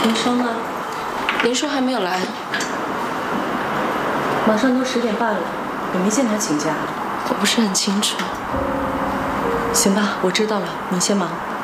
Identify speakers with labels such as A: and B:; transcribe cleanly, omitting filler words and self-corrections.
A: 林叔呢？
B: 林叔还没有来，
A: 马上都10点半了，也没见他请假。
B: 我不是很清楚。
A: 行吧，我知道了，你先忙。